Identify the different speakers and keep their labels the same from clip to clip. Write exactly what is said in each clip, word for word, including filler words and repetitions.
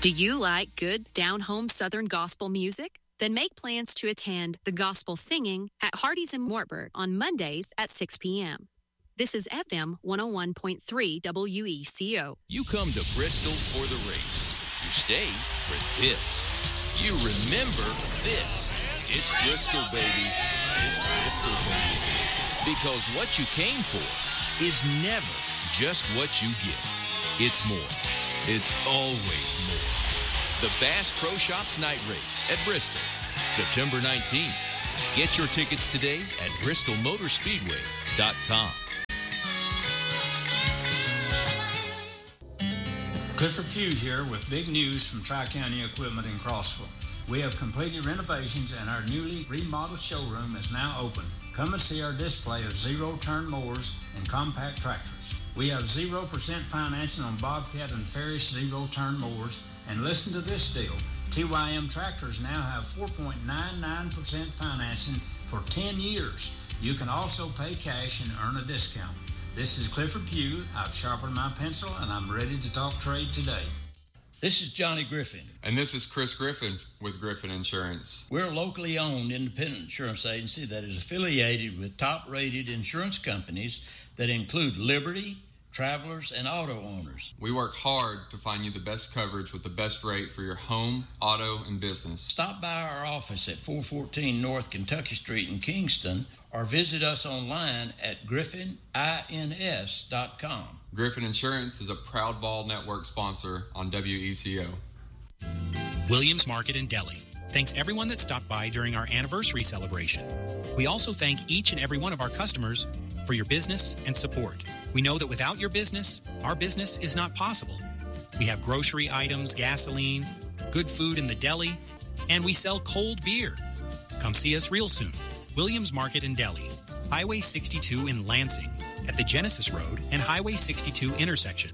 Speaker 1: Do you like good, down-home Southern gospel music? Then make plans to attend the gospel singing at Hardee's in Wartburg on Mondays at six p.m. This is F M one oh one point three W E C O.
Speaker 2: You come to Bristol for the race. You stay for this. You remember this. It's Bristol, baby. It's Bristol, baby. Because what you came for is never just what you get. It's more. It's always more. The Bass Pro Shops Night Race at Bristol, September nineteenth. Get your tickets today at bristol motor speedway dot com.
Speaker 3: Clifford Pugh here with big news from Tri-County Equipment in Crossville. We have completed renovations and our newly remodeled showroom is now open. Come and see our display of zero-turn mowers and compact tractors. We have zero percent financing on Bobcat and Ferris zero-turn mowers. And listen to this deal. T Y M Tractors now have four point nine nine percent financing for ten years. You can also pay cash and earn a discount. This is Clifford Pugh. I've sharpened my pencil and I'm ready to talk trade today.
Speaker 4: This is Johnny Griffin.
Speaker 5: And this is Chris Griffin with Griffin Insurance.
Speaker 4: We're a locally owned independent insurance agency that is affiliated with top-rated insurance companies that include Liberty, Travelers, and auto owners.
Speaker 5: We work hard to find you the best coverage with the best rate for your home, auto, and business.
Speaker 4: Stop by our office at four fourteen North Kentucky Street in Kingston or visit us online at griffin ins dot com.
Speaker 5: Griffin Insurance is a proud Vol Network sponsor on W E C O.
Speaker 6: Williams Market in Delhi thanks everyone that stopped by during our anniversary celebration. We also thank each and every one of our customers for your business and support. We know that without your business, our business is not possible. We have grocery items, gasoline, good food in the deli, and we sell cold beer. Come see us real soon. Williams Market in Delhi, Highway sixty-two in Lansing, at the Genesis Road and Highway sixty-two intersection.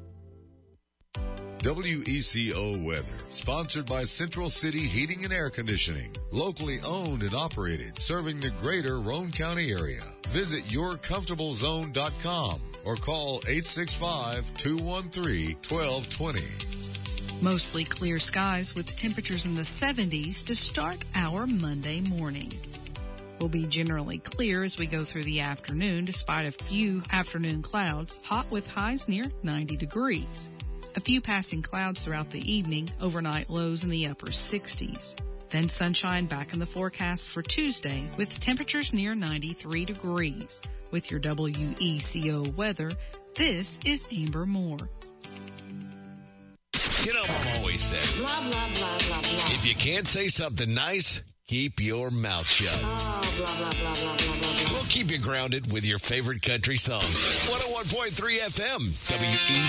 Speaker 7: W E C O weather, sponsored by Central City Heating and Air Conditioning, locally owned and operated, serving the greater Roane County area. Visit your comfortable zone dot com or call eight six five, two one three, one two two zero.
Speaker 8: Mostly clear skies with temperatures in the seventies to start our Monday morning. Will be generally clear as we go through the afternoon, despite a few afternoon clouds, hot with highs near ninety degrees. A few passing clouds throughout the evening, overnight lows in the upper sixties. Then sunshine back in the forecast for Tuesday with temperatures near ninety-three degrees. With your W E C O weather, this is Amber Moore.
Speaker 9: You know, Mom always said,
Speaker 10: blah, blah, blah, blah, blah.
Speaker 9: If you can't say something nice, keep your mouth shut.
Speaker 10: Oh, blah, blah, blah, blah, blah, blah.
Speaker 9: We'll keep you grounded with your favorite country songs. one oh one point three F M, W E